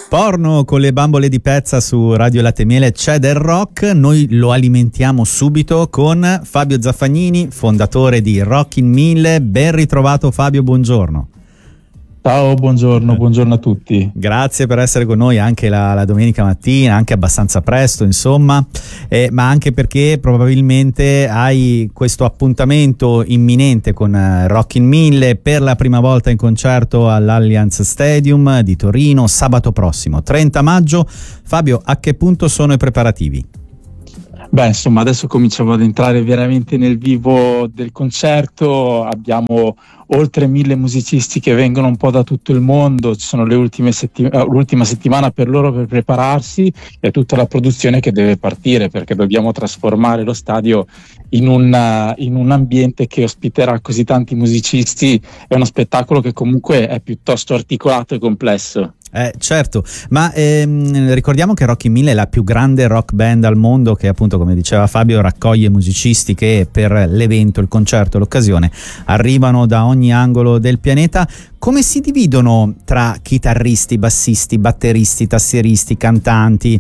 Porno con le bambole di pezza su Radio Latte Miele, c'è del rock, noi lo alimentiamo subito con Fabio Zaffagnini, fondatore di Rock in 1000. Ben ritrovato Fabio, buongiorno. Ciao, buongiorno a tutti. Grazie per essere con noi anche la domenica mattina, anche abbastanza presto insomma, ma anche perché probabilmente hai questo appuntamento imminente con Rock in 1000 per la prima volta in concerto all'Allianz Stadium di Torino sabato prossimo, 30 maggio. Fabio, a che punto sono i preparativi? Beh, insomma, adesso cominciamo ad entrare veramente nel vivo del concerto. Abbiamo oltre 1000 musicisti che vengono un po' da tutto il mondo. Ci sono l'ultima settimana per loro per prepararsi e tutta la produzione che deve partire, perché dobbiamo trasformare lo stadio in un ambiente che ospiterà così tanti musicisti. È uno spettacolo che comunque è piuttosto articolato e complesso. Certo, ma ricordiamo che Rock in 1000 è la più grande rock band al mondo, che appunto, come diceva Fabio, raccoglie musicisti che per l'evento, il concerto, l'occasione arrivano da ogni angolo del pianeta. Come si dividono tra chitarristi, bassisti, batteristi, tastieristi, cantanti?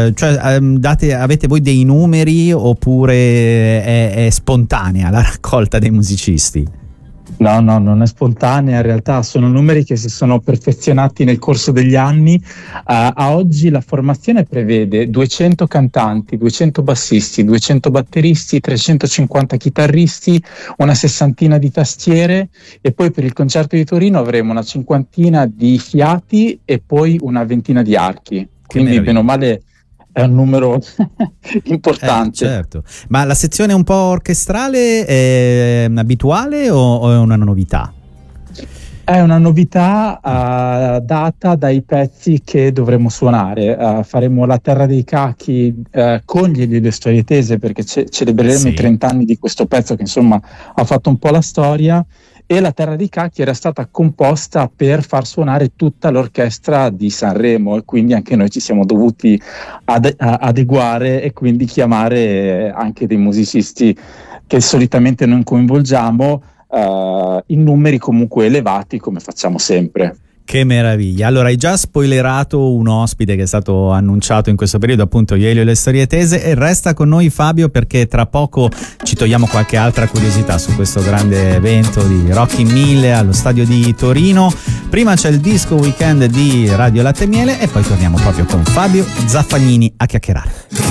Avete voi dei numeri oppure è spontanea la raccolta dei musicisti? No, non è spontanea, in realtà sono numeri che si sono perfezionati nel corso degli anni. A oggi la formazione prevede 200 cantanti, 200 bassisti, 200 batteristi, 350 chitarristi, una sessantina di tastiere, e poi per il concerto di Torino avremo una cinquantina di fiati e poi una ventina di archi. Quindi bene o male è un numero importante. Certo, ma la sezione un po' orchestrale è abituale o è una novità? È una novità data dai pezzi che dovremo suonare. Faremo La Terra dei Cachi con gli Elio e le Storie Tese, perché celebreremo i 30 anni di questo pezzo che insomma ha fatto un po' la storia. E La Terra dei Cacchi era stata composta per far suonare tutta l'orchestra di Sanremo, e quindi anche noi ci siamo dovuti adeguare e quindi chiamare anche dei musicisti che solitamente non coinvolgiamo in numeri comunque elevati, come facciamo sempre. Che meraviglia. Allora, hai già spoilerato un ospite che è stato annunciato in questo periodo, appunto gli Elio e le Storie Tese, e resta con noi Fabio, perché tra poco ci togliamo qualche altra curiosità su questo grande evento di Rock in 1000 allo stadio di Torino. Prima c'è il Disco Weekend di Radio Latte Miele e poi torniamo proprio con Fabio Zaffagnini a chiacchierare.